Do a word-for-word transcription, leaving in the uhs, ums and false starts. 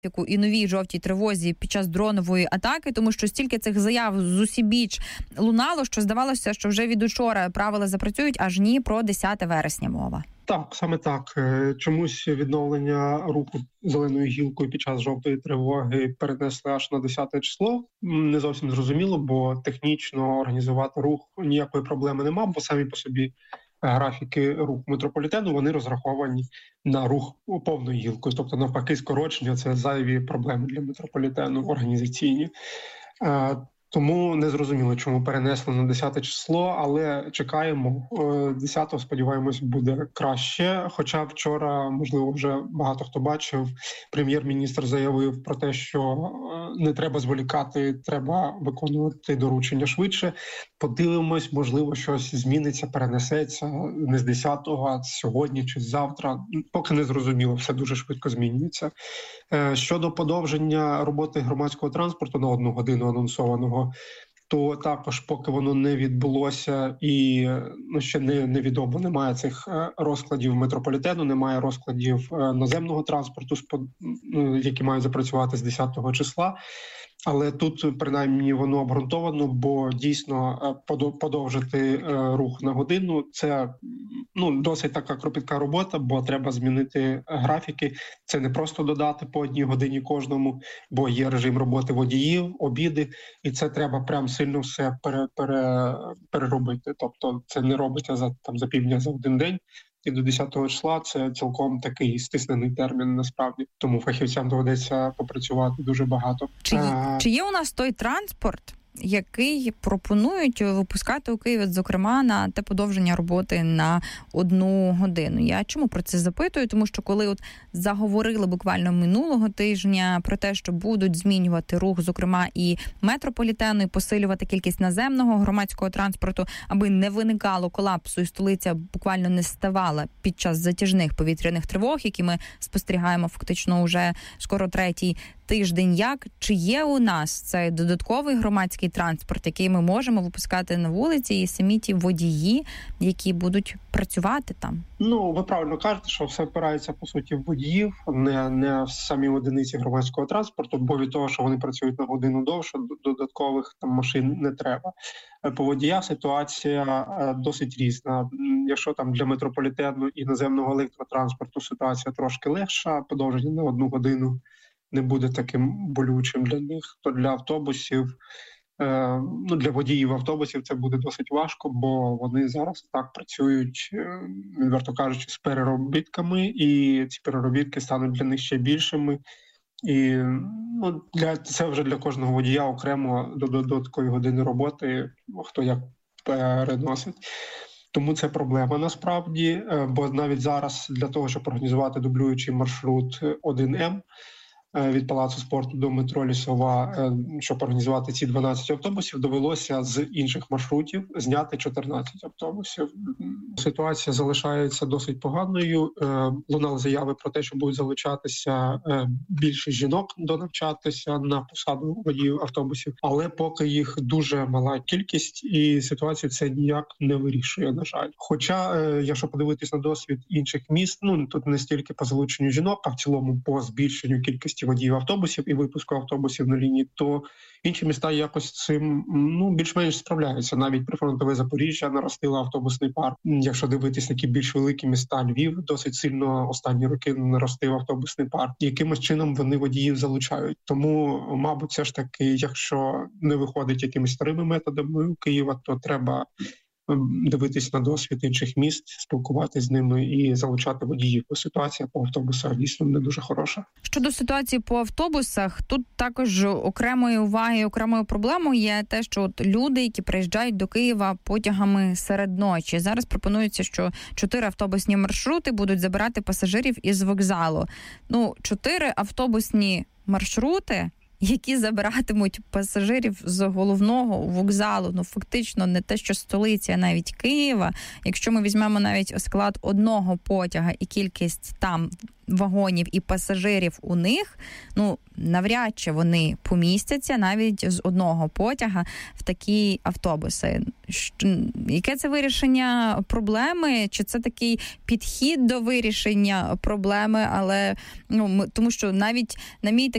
і новій жовтій тривозі під час дронової атаки, тому що стільки цих заяв з усібіч лунало, що здавалося, що вже від учора правила запрацюють, аж ні, про десяте вересня мова. Так, саме так. Чомусь відновлення руху зеленою гілкою під час жовтої тривоги перенесли аж на десяте число. Не зовсім зрозуміло, бо технічно організувати рух ніякої проблеми нема, бо самі по собі графіки руху метрополітену, вони розраховані на рух повною гілкою. Тобто, навпаки, скорочення – це зайві проблеми для метрополітену організаційні. Тому не зрозуміло, чому перенесли на десяте число, але чекаємо. десятого, сподіваємось, буде краще. Хоча вчора, можливо, вже багато хто бачив, прем'єр-міністр заявив про те, що не треба зволікати, треба виконувати доручення швидше. Подивимось, можливо, щось зміниться, перенесеться не з десятого, а сьогодні чи завтра. Поки не зрозуміло, все дуже швидко змінюється. Щодо подовження роботи громадського транспорту на одну годину анонсованого, то також, поки воно не відбулося і ну, ще не, невідомо, немає цих розкладів метрополітену, немає розкладів наземного транспорту, які мають запрацювати з десятого числа. Але тут, принаймні, воно обґрунтовано, бо дійсно подовжити рух на годину – це ну, досить така кропітка робота, бо треба змінити графіки. Це не просто додати по одній годині кожному, бо є режим роботи водіїв, обіди, і це треба прям сильно все пере, пере, переробити. Тобто це не робиться за, там, за півдня, за один день. І до десятого числа це цілком такий стиснений термін, насправді. Тому фахівцям доведеться попрацювати дуже багато. Чи, а... чи є у нас той транспорт, який пропонують випускати у Києві, зокрема, на те подовження роботи на одну годину? Я чому про це запитую? Тому що коли от заговорили буквально минулого тижня про те, що будуть змінювати рух, зокрема, і метрополітену, і посилювати кількість наземного громадського транспорту, аби не виникало колапсу і столиця буквально не ставала під час затяжних повітряних тривог, які ми спостерігаємо фактично уже скоро третій тиждень. Як? Чи є у нас цей додатковий громадський транспорт, який ми можемо випускати на вулиці, і самі ті водії, які будуть працювати там? Ну, ви правильно кажете, що все опирається, по суті, в водіїв, не, не в самі одиниці громадського транспорту, бо від того, що вони працюють на годину довше, додаткових там машин не треба. По водіях ситуація досить різна. Якщо там для метрополітену і наземного електротранспорту ситуація трошки легша, подовження на одну годину не буде таким болючим для них, то для автобусів, е, ну для водіїв автобусів це буде досить важко, бо вони зараз так працюють, е, відверто кажучи, з переробітками, і ці переробітки стануть для них ще більшими. І ну, для це вже для кожного водія окремо до додаткової години роботи, хто як переносить. Тому це проблема насправді, бо навіть зараз для того, щоб організувати дублюючий маршрут один ем, від Палацу спорту до метро Лісова, щоб організувати ці дванадцять автобусів, довелося з інших маршрутів зняти чотирнадцять автобусів. Ситуація залишається досить поганою. Лунали заяви про те, що будуть залучатися більше жінок донавчатися на посаду водіїв автобусів, але поки їх дуже мала кількість, і ситуацію це ніяк не вирішує, на жаль. Хоча, якщо подивитись на досвід інших міст, ну тут не стільки по залученню жінок, а в цілому по збільшенню кількості водіїв автобусів і випуску автобусів на лінії, то інші міста якось з цим ну більш-менш справляються. Навіть прифронтове Запоріжжя наростило автобусний парк. Якщо дивитись такі більш великі міста, Львів досить сильно останні роки наростив автобусний парк. Якимось чином вони водіїв залучають. Тому, мабуть, все ж таки, якщо не виходить якимись старими методами у Києва, то треба дивитись на досвід інших міст, спілкуватися з ними і залучати водіїв. Бо ситуація по автобусах дійсно не дуже хороша. Щодо ситуації по автобусах, тут також окремої уваги, окремою проблемою є те, що от люди, які приїжджають до Києва потягами серед ночі. Зараз пропонується, що чотири автобусні маршрути будуть забирати пасажирів із вокзалу. Ну, чотири автобусні маршрути, які забиратимуть пасажирів з головного вокзалу, ну фактично не те, що столиці, а навіть Києва. Якщо ми візьмемо навіть склад одного потяга і кількість там вагонів і пасажирів у них, ну, навряд чи вони помістяться навіть з одного потяга в такі автобуси. Яке це вирішення проблеми? Чи це такий підхід до вирішення проблеми? Але, ну, тому що навіть на мій такий